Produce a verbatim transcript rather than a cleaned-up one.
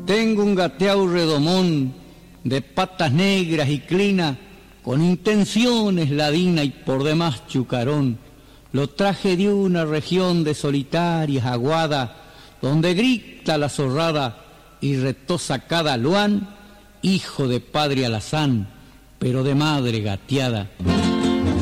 Tengo un gateau redomón de patas negras y clina, con intenciones ladina y por demás chucarón. Lo traje de una región de solitarias aguada, donde grita la zorrada y retosa cada luán, hijo de padre alazán, pero de madre gateada.